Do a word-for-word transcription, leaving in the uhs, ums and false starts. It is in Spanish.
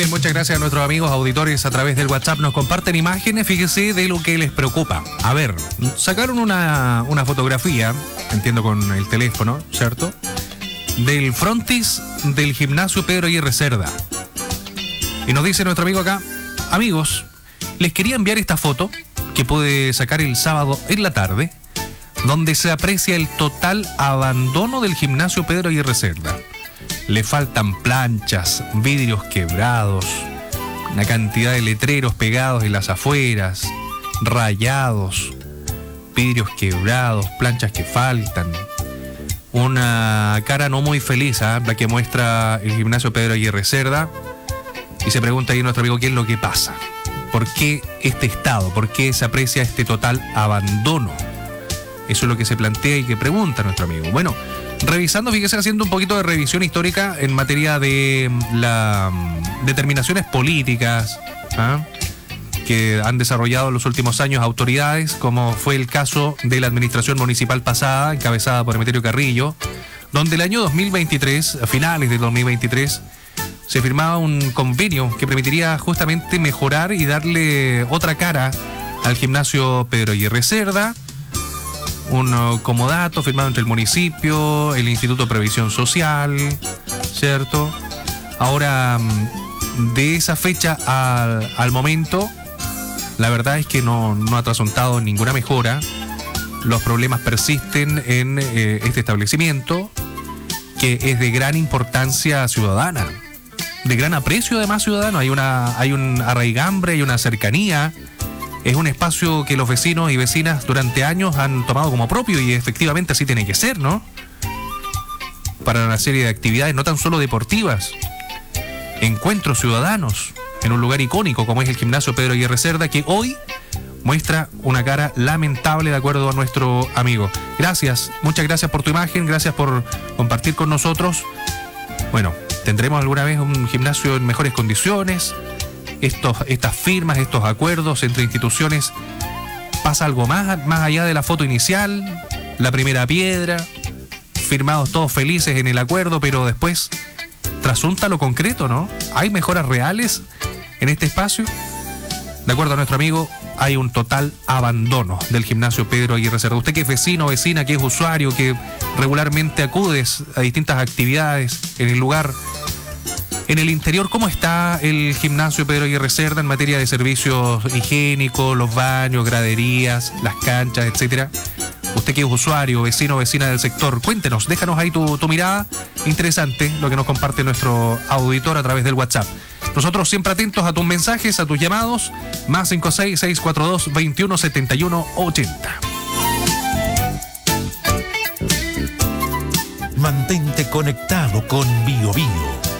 Bien, muchas gracias a nuestros amigos auditores a través del WhatsApp. Nos comparten imágenes, fíjese, de lo que les preocupa. A ver, sacaron una, una fotografía, entiendo con el teléfono, ¿cierto?, del frontis del gimnasio Pedro Aguirre Cerda. Y nos dice nuestro amigo acá: amigos, les quería enviar esta foto que pude sacar el sábado en la tarde, donde se aprecia el total abandono del gimnasio Pedro Aguirre Cerda. Le faltan planchas, vidrios quebrados, una cantidad de letreros pegados en las afueras, rayados, vidrios quebrados, planchas que faltan. Una cara no muy feliz, ¿eh?, la que muestra el gimnasio Pedro Aguirre Cerda. Y se pregunta ahí nuestro amigo qué es lo que pasa. ¿Por qué este estado? ¿Por qué se aprecia este total abandono? Eso es lo que se plantea y que pregunta nuestro amigo. Bueno, revisando, fíjese, haciendo un poquito de revisión histórica en materia de las determinaciones políticas, ¿eh?, que han desarrollado en los últimos años autoridades, como fue el caso de la administración municipal pasada, encabezada por Emeterio Carrillo, donde el año dos mil veintitrés, a finales del dos mil veintitrés, se firmaba un convenio que permitiría justamente mejorar y darle otra cara al gimnasio Pedro Aguirre Cerda. Un comodato firmado entre el municipio, el Instituto de Previsión Social, ¿cierto? Ahora, de esa fecha al, al momento, la verdad es que no, no ha trascendido ninguna mejora. Los problemas persisten en eh, este establecimiento, que es de gran importancia ciudadana, de gran aprecio además ciudadano. Hay una, hay un arraigambre, hay una cercanía. Es un espacio que los vecinos y vecinas durante años han tomado como propio, y efectivamente así tiene que ser, ¿no? Para una serie de actividades no tan solo deportivas, encuentros ciudadanos en un lugar icónico como es el gimnasio Pedro Aguirre Cerda, que hoy muestra una cara lamentable, de acuerdo a nuestro amigo. Gracias, muchas gracias por tu imagen, gracias por compartir con nosotros. Bueno, tendremos alguna vez un gimnasio en mejores condiciones. Estos, estas firmas, estos acuerdos entre instituciones, pasa algo más, más allá de la foto inicial, la primera piedra, firmados todos felices en el acuerdo, pero después trasunta lo concreto, ¿no? ¿Hay mejoras reales en este espacio? De acuerdo a nuestro amigo, hay un total abandono del gimnasio Pedro Aguirre Cerda. Usted que es vecino, vecina, que es usuario, que regularmente acudes a distintas actividades en el lugar, en el interior, ¿cómo está el gimnasio Pedro Aguirre Cerda en materia de servicios higiénicos, los baños, graderías, las canchas, etcétera? Usted que es usuario, vecino, vecina del sector, cuéntenos, déjanos ahí tu, tu mirada. Interesante lo que nos comparte nuestro auditor a través del WhatsApp. Nosotros siempre atentos a tus mensajes, a tus llamados, más cinco seis, seis cuatro dos, veintiuno setenta y uno ochenta. Mantente conectado con Bio Bio.